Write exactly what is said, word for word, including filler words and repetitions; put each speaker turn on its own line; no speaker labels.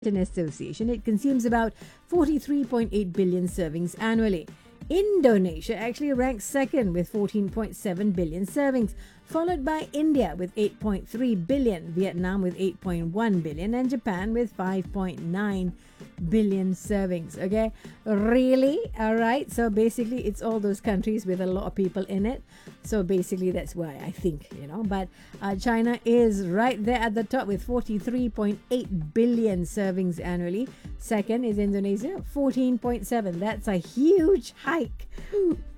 Association. It consumes about forty-three point eight billion servings annually. Indonesia actually ranks second with fourteen point seven billion servings, followed by India with eight point three billion, Vietnam with eight point one billion, and Japan with five point nine billion servings. Okay, really? All right. So basically, it's all those countries with a lot of people in it. So basically, that's why I think, you know. But uh, China is right there at the top with forty-three point eight billion servings annually. Second is Indonesia, fourteen point seven. That's a huge hike.